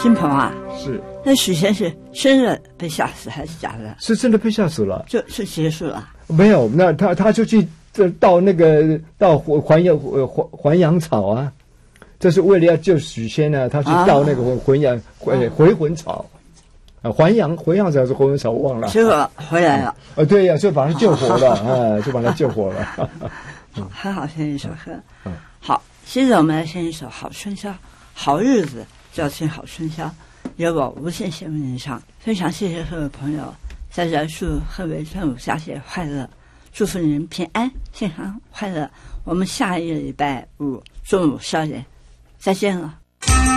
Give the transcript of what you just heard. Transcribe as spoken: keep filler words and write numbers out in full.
金鹏啊， 是那许仙是真的被吓死还是假的？ 是真的被吓死了， 就是结束了。 没有，那他他就去到那个到还阳还还阳草啊，这是为了要救许仙呢，他去到那个还阳回回魂草。啊，还阳还阳草是回魂草，我忘了。 结果回来了。 啊，对呀、啊，就把他救活了，啊，就把他救活了。 好，很好听一首歌。嗯，好，接着我们来听一首《好春宵》，好日子就要听好春宵，由我无限谢为您唱。非常谢谢各位朋友，在这祝各位端午佳节快乐，祝福您平安健康快乐。我们下一个礼拜五中午十二点再见了。